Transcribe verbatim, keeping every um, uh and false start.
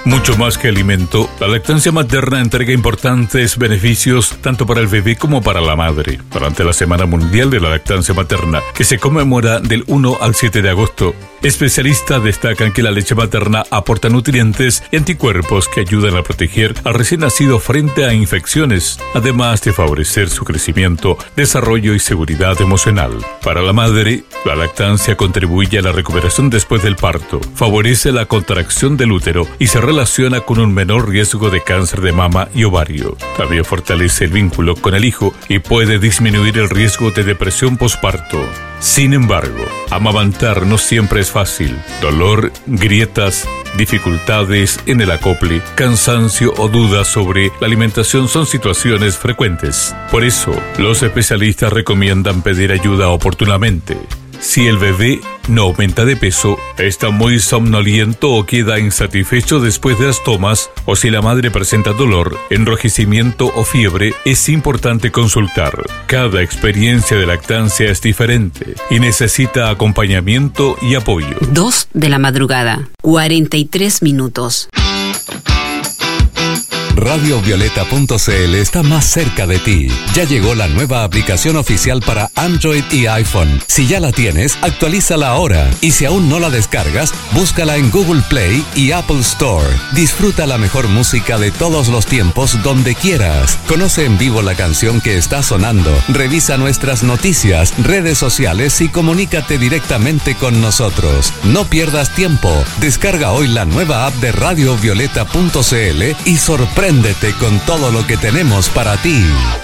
Mucho más que alimento, la lactancia materna entrega importantes beneficios tanto para el bebé como para la madre. Durante la Semana Mundial de la Lactancia Materna, que se conmemora del uno al siete de agosto, especialistas destacan que la leche materna aporta nutrientes y anticuerpos que ayudan a proteger al recién nacido frente a infecciones, además de favorecer su crecimiento, desarrollo y seguridad emocional. Para la madre, la lactancia contribuye a la recuperación después del parto, favorece la contracción del útero y se relaciona con un menor riesgo de cáncer de mama y ovario. También fortalece el vínculo con el hijo y puede disminuir el riesgo de depresión posparto. Sin embargo, amamantar no siempre es fácil. Dolor, grietas, dificultades en el acople, cansancio o dudas sobre la alimentación son situaciones frecuentes. Por eso, los especialistas recomiendan pedir ayuda oportunamente. Si el bebé no aumenta de peso, está muy somnoliento o queda insatisfecho después de las tomas, o si la madre presenta dolor, enrojecimiento o fiebre, es importante consultar. Cada experiencia de lactancia es diferente y necesita acompañamiento y apoyo. Dos de la madrugada, cuarenta y tres minutos. Radio Violeta punto c l está más cerca de ti. Ya llegó la nueva aplicación oficial para Android y iPhone. Si ya la tienes, actualízala ahora. Y si aún no la descargas, búscala en Google Play y Apple Store. Disfruta la mejor música de todos los tiempos donde quieras. Conoce en vivo la canción que está sonando. Revisa nuestras noticias, redes sociales y comunícate directamente con nosotros. No pierdas tiempo. Descarga hoy la nueva app de Radio Violeta punto c l y sorprende Préndete con todo lo que tenemos para ti.